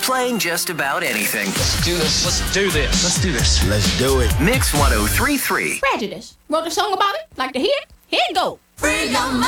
playing just about anything. Let's do this. Let's do this. Let's do this. Let's do it. Mix 1033. Prejudice. Wrote a song about it? Like to hear it? Here it go. Free your mind.